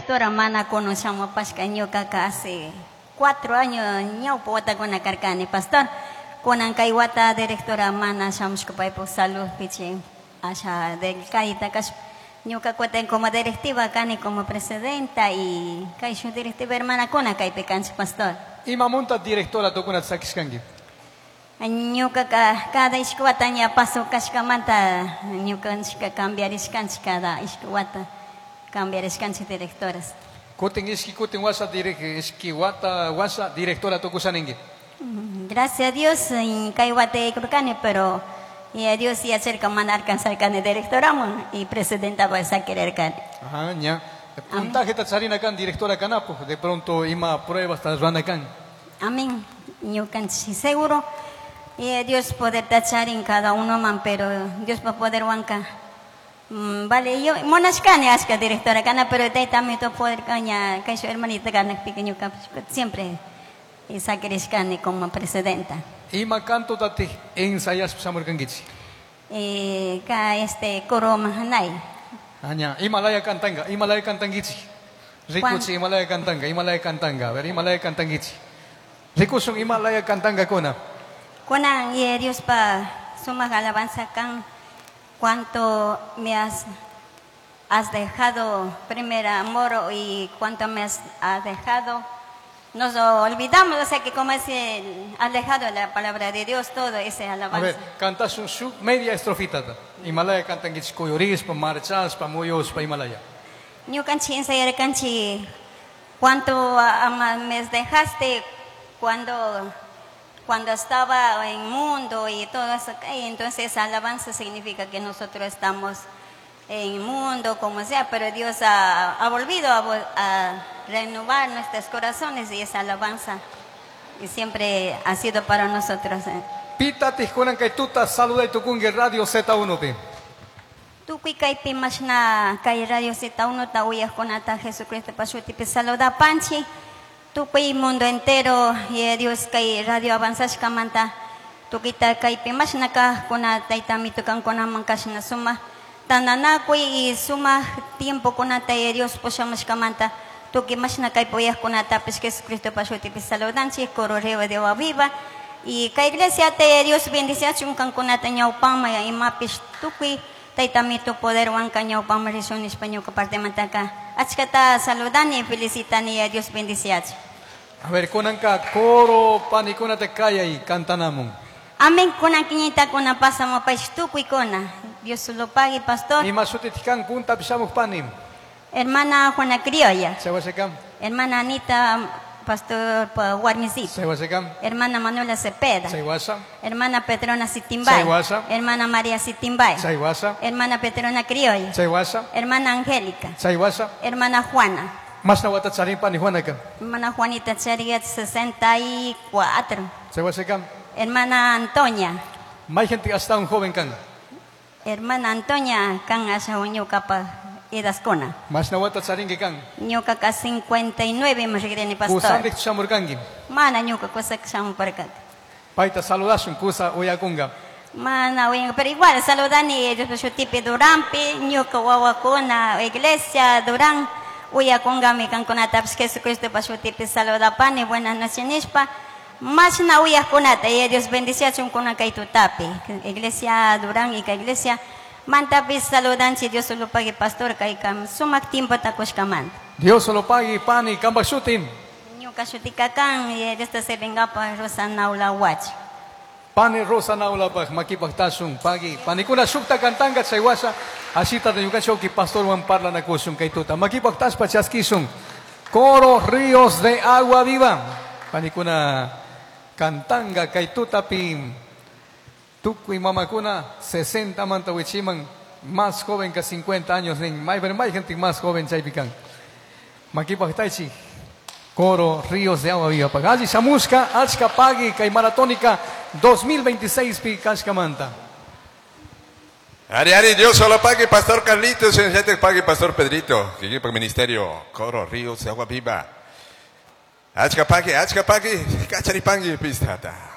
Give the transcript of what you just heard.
directora mana conocemos pasca ñuka hace 4 años ñaupa wata kuna karkani pastor kunan kay wata directora mana shamushkapay po salud pichi asha del kaita kas ñuka kueten como directiva kani como presidenta y kay su directiva hermana kuna kay pekanchi pastor ima monta directora tokunat sakiskangi ñuka cada iskuwata ña paso kashkamanta ñuka nishka cambiar iskanchi cada iskuwata cambiar iskanchi directoras Kuten wasa wasa directora tokusanengi. Gracias a Dios kay wate kurkani pero y a Dios y acerca man alcanzar kani directoramos y presidenta va a querer kani. Ajá, ya. Puntaje tatsarina kan directora kanapo, de pronto ima pruebas tasrana kan. Amén. Ñukan seguro y Dios poder tachar en cada uno man pero Dios va a poder wanka. Vale, yo monashkani aska directora kana pero también to poder caña que su hermanita kana pequeño siempre y saquerishkani como presidenta. Ima canto tate ensayas samurkangitsi. Ka coro mahanay. Aña, Himalaya cantangitsi. Rikuchi Himalaya cantanga, ver Himalaya cantangitsi. Rikusung Himalaya cantanga kona. Kona y Dios pa suma alabanza kan cuánto me has dejado primer amor y cuánto me has dejado. Nos olvidamos, o sea que como es alejado de la palabra de Dios, todo ese alabanza. A ver, cantas su media estrofita. Himalaya cantangitsi coyoris, pa marchas, pa moyos, pa Himalaya. Ñu canchi ensayar canchi cuánto me dejaste cuando estaba en mundo y todo eso, y entonces alabanza significa que nosotros estamos en mundo como sea, pero Dios ha volvido a renovar nuestros corazones y esa alabanza y siempre ha sido para nosotros. Pítate con que tú te saluda y tu kunge radio Z1 pe. Tu kay pimas na kay radio Z1 ta uyas con ata Jesucristo pashuti pe saluda panchi. Tu kay mundo entero y Dios kay radio avanzas kamanta. Tu kita kay pimas na ka kuna taitamito kan kuna mangkas na suma. Tanana kuy suma tiempo kuna tay Dios posamos kamanta. Tu kimas na kay poyas kuna tapis Jesucristo pashuti pe saludan si coro reva de agua viva. Y kay iglesia te Dios bendice chung kan kuna tanya upama ya imapis tu kuy taitamito poder wan kanya upama reson español ka parte mataka. Achkata saludan y felicitan y Dios bendice. A ver, konanka coro panikuna te kaya y cantanamon. Amén, kunan kiñita kuna pasamo pa istuku y kona. Dios lo pague, pastor. Y más utitikan punta pisamos panim. Hermana Juana Criolla. Sewasekam. Hermana Anita, pastor Guarmicito. Sewasekam. Hermana Manuela Cepeda. Sewasa. Hermana Petrona Sitimbay. Sewasa. Hermana María Sitimbay. Sewasa. Hermana Petrona Criolla. Sewasa. Hermana Angélica. Sewasa. Hermana Juana. Mas na watat sarin pa ni Juanakan. Hermana Juanita Chariat 64. Sewasekam. Hermana Antonia. May gente hasta un joven kan. Hermana Antonia kan asa unyuka pa idascona. Mas na watat sarin kan. Nyuka ka 59 masigre ni pastor. Kusandik samurkangi. Mana nyuka ko sa ksam perkat. Paita saludasun kusa uyakunga. Mana wing pero igual saludan y ellos su tipi Durampi, nyuka wawakuna iglesia Durán. Uya kunga mi kan kuna taps Jesucristo pa su tipi saludapan y buenas noches pa. Mas na uya kunata y Dios bendice chung kuna kay tu tapi. Iglesia Durán y ka iglesia mantapis saludan si Dios lo pague pastor kay kam sumak tiempo takus kaman. Dios lo pague pani kambasutin. Nyuka sutika kan y Dios se venga pa Rosana ula watch. Pani rosa naula pa makipagtasung pagi panikuna sukta kantanga saywasa asita de yukan shoki pastor wan parla na kusung kay tuta makipagtas pa chaskisung coro ríos de agua viva panikuna kantanga kay tuta pim tukui mamakuna 60 mantawichiman más joven que 50 años ning may gente más joven chaypikan makipagtaichi coro ríos de agua viva pagaji samuska achka pagi kay maratónica 2026 pi Kashkamanta. Ari, Dios solo pague Pastor Carlitos, ya te pague Pastor Pedrito, que lleva el ministerio, coro, ríos, agua viva. Achka pague, cacharipangi pistata.